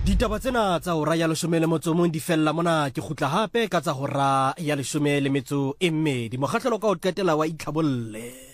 Ditaba tsena tsa hora ya 11 di fella mona ke gutla hape ka tsa hora ya 12 mokgahlelo ka o qetela wa itlhabolle.